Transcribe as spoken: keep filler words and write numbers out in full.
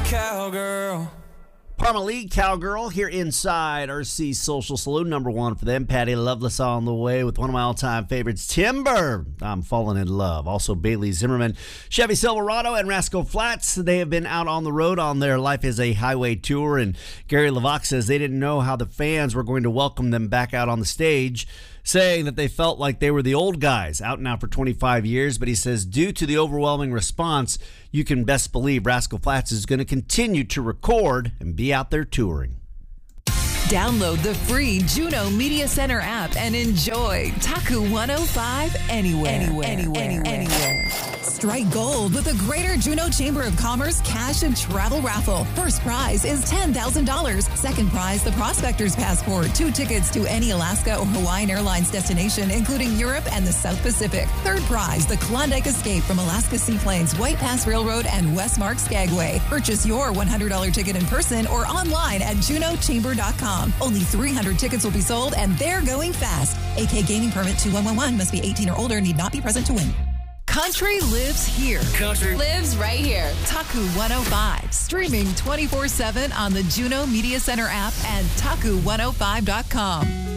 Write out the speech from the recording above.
Cowgirl. Parmalee Cowgirl here inside R C Social Saloon, number one for them. Patty Loveless on the way with one of my all-time favorites, Timber. I'm falling in love. Also, Bailey Zimmerman, Chevy Silverado, and Rascal Flatts. They have been out on the road on their Life is a Highway tour, and Gary LeVox says they didn't know how the fans were going to welcome them back out on the stage, saying that they felt like they were the old guys out now for twenty-five years. But he says due to the overwhelming response, you can best believe Rascal Flatts is going to continue to record and be out there touring. Download the free Juno Media Center app and enjoy Taku one oh five anywhere, anywhere, anywhere, anywhere. anywhere. Strike gold with the Greater Juneau Chamber of Commerce Cash and Travel Raffle. First prize is ten thousand dollars. Second prize, the Prospector's Passport. Two tickets to any Alaska or Hawaiian Airlines destination, including Europe and the South Pacific. Third prize, the Klondike Escape from Alaska Seaplanes, White Pass Railroad, and Westmark Skagway. Purchase your one hundred dollars ticket in person or online at juneau chamber dot com. Only three hundred tickets will be sold, and they're going fast. A K Gaming Permit two one one one. Must be eighteen or older. Need not be present to win. Country lives here. Country lives right here. Taku one oh five. Streaming twenty-four seven on the Juno Media Center app and taku one oh five dot com.